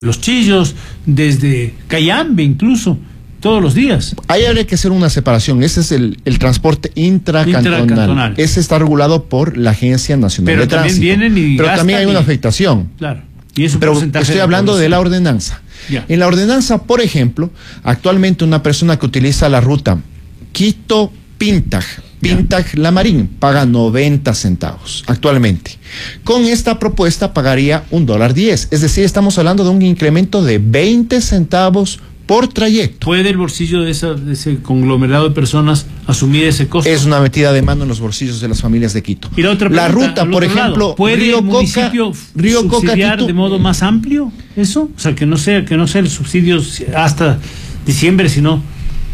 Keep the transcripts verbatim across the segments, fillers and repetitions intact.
Los Chillos, desde Cayambe incluso, todos los días. Ahí habría que hacer una separación. Ese es el, el transporte intracantonal. intracantonal. Ese está regulado por la Agencia Nacional Pero de Tránsito. Vienen y Pero también hay una y... afectación. Claro. Y es un Pero porcentaje estoy de hablando de la ordenanza. Ya. En la ordenanza, por ejemplo, actualmente una persona que utiliza la ruta Quito-Pintaj, Pintaj-La Marín, paga noventa centavos actualmente. Con esta propuesta pagaría un dólar diez. Es decir, estamos hablando de un incremento de veinte centavos por trayecto. ¿Puede el bolsillo de, esa, de ese conglomerado de personas asumir ese costo? Es una metida de mano en los bolsillos de las familias de Quito. Y la otra pregunta, la ruta, por ejemplo, lado, ¿puede Río el municipio Coca, Río subsidiar Coca, de modo más amplio eso? O sea, que no sea que no sea el subsidio hasta diciembre, sino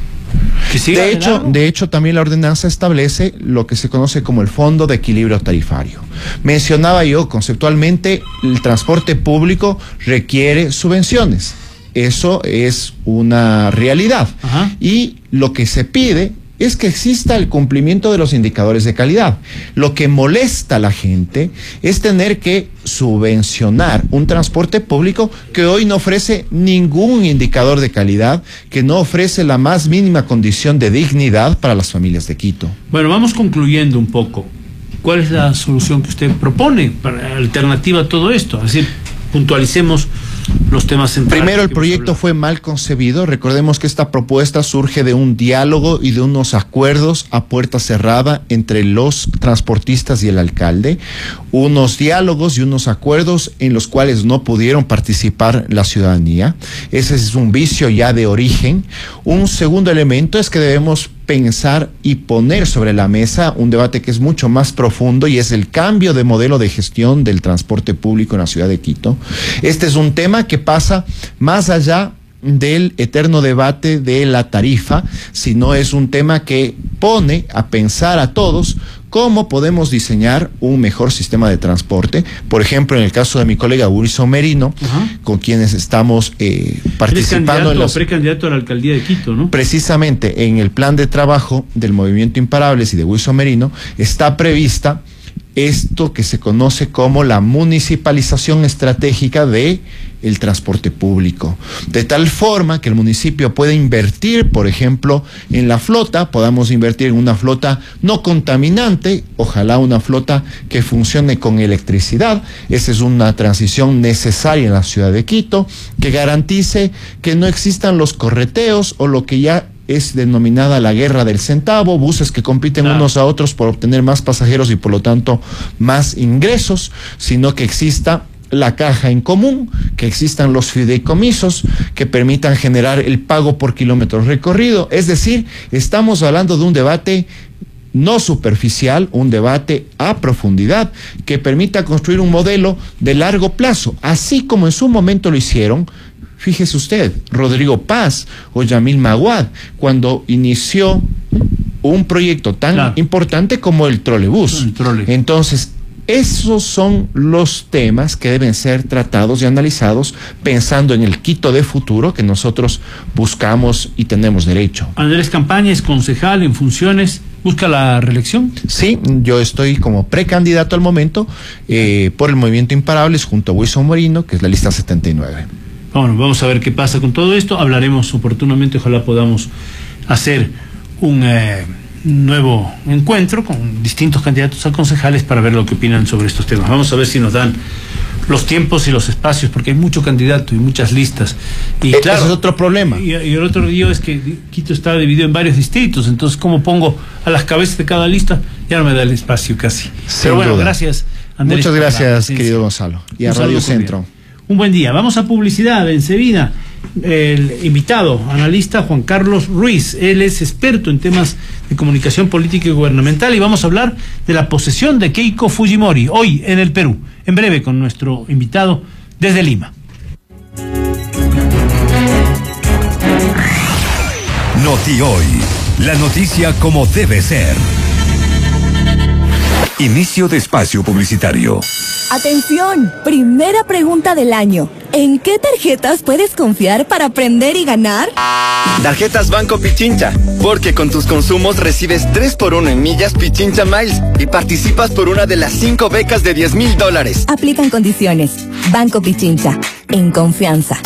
que siga de hecho, de hecho, también la ordenanza establece lo que se conoce como el Fondo de Equilibrio Tarifario. Mencionaba yo conceptualmente, el transporte público requiere subvenciones. Eso es una realidad. Ajá. Y lo que se pide es que exista el cumplimiento de los indicadores de calidad. Lo que molesta a la gente es tener que subvencionar un transporte público que hoy no ofrece ningún indicador de calidad, que no ofrece la más mínima condición de dignidad para las familias de Quito. Bueno, vamos concluyendo un poco. ¿Cuál es la solución que usted propone para alternativa a todo esto? Es decir, puntualicemos los temas centrales. Primero, el proyecto fue mal concebido. Recordemos que esta propuesta surge de un diálogo y de unos acuerdos a puerta cerrada entre los transportistas y el alcalde. Unos diálogos y unos acuerdos en los cuales no pudieron participar la ciudadanía. Ese es un vicio ya de origen. Un segundo elemento es que debemos pensar y poner sobre la mesa un debate que es mucho más profundo y es el cambio de modelo de gestión del transporte público en la ciudad de Quito. Este es un tema que pasa más allá del eterno debate de la tarifa, sino es un tema que pone a pensar a todos cómo podemos diseñar un mejor sistema de transporte. Por ejemplo, en el caso de mi colega Wilson Merino, uh-huh. con quienes estamos eh, participando en los precandidato a la alcaldía de Quito, ¿no? Precisamente en el plan de trabajo del Movimiento Imparables y de Wilson Merino está prevista esto que se conoce como la municipalización estratégica de el transporte público, de tal forma que el municipio puede invertir, por ejemplo, en la flota, podamos invertir en una flota no contaminante, ojalá una flota que funcione con electricidad. Esa es una transición necesaria en la ciudad de Quito, que garantice que no existan los correteos o lo que ya es denominada la guerra del centavo, buses que compiten claro. unos a otros por obtener más pasajeros y por lo tanto más ingresos, sino que exista la caja en común, que existan los fideicomisos que permitan generar el pago por kilómetro recorrido. Es decir, estamos hablando de un debate no superficial, un debate a profundidad que permita construir un modelo de largo plazo, así como en su momento lo hicieron. Fíjese usted, Rodrigo Paz o Yamil Maguad, cuando inició un proyecto tan claro. importante como el trolebús. El trole. Entonces, esos son los temas que deben ser tratados y analizados pensando en el Quito de futuro que nosotros buscamos y tenemos derecho. Andrés Campaña es concejal en funciones. ¿Busca la reelección? Sí, yo estoy como precandidato al momento eh, por el Movimiento Imparables junto a Wilson Merino, que es la lista setenta y nueve. Bueno, vamos a ver qué pasa con todo esto. Hablaremos oportunamente, ojalá podamos hacer un eh, nuevo encuentro con distintos candidatos a concejales para ver lo que opinan sobre estos temas. Vamos a ver si nos dan los tiempos y los espacios, porque hay mucho candidato y muchas listas. Y Ese claro, es otro problema. Y, y el otro día es que Quito está dividido en varios distritos, entonces ¿cómo pongo a las cabezas de cada lista? Ya no me da el espacio casi. Sin Pero bueno, duda. gracias, Andrés. Muchas gracias, querido Gonzalo. Y a Radio Centro. Un buen día. Vamos a publicidad. Enseguida, el invitado, analista Juan Carlos Ruiz. Él es experto en temas de comunicación política y gubernamental y vamos a hablar de la posesión de Keiko Fujimori hoy en el Perú. En breve con nuestro invitado desde Lima. Noti Hoy. La noticia como debe ser. Inicio de espacio publicitario. Atención, primera pregunta del año. ¿En qué tarjetas puedes confiar para aprender y ganar? Tarjetas Banco Pichincha, porque con tus consumos recibes tres por uno en millas Pichincha Miles y participas por una de las cinco becas de diez mil dólares. Aplican condiciones. Banco Pichincha. en confianza.